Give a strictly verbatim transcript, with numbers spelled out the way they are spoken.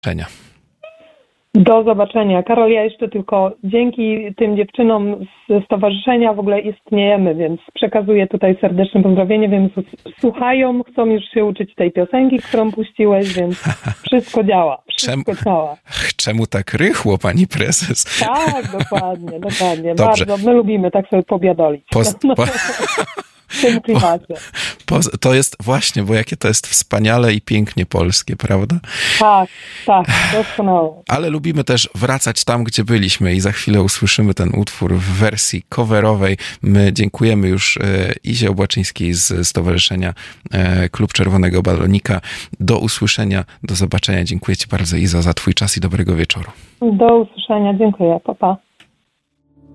zobaczenia. Do zobaczenia. Karol, ja jeszcze tylko dzięki tym dziewczynom z stowarzyszenia w ogóle istniejemy, więc przekazuję tutaj serdeczne pozdrowienie, więc słuchają, chcą już się uczyć tej piosenki, którą puściłeś, więc wszystko działa. Wszystko Czemu, działa. czemu tak rychło, pani prezes? Tak, dokładnie, dokładnie. Dobrze. Bardzo, my lubimy tak sobie pobiadolić. Poz, no, po, w tym klimacie. Po, to jest właśnie, bo jakie to jest wspaniale i pięknie polskie, prawda? Tak, tak, doskonale. Ale lubimy też wracać tam, gdzie byliśmy i za chwilę usłyszymy ten utwór w wersji coverowej. My dziękujemy już Izie Obłaczyńskiej z Stowarzyszenia Klub Czerwonego Balonika. Do usłyszenia, do zobaczenia. Dziękuję ci bardzo, Iza, za twój czas i dobrego wieczoru. Do usłyszenia, dziękuję, pa, pa.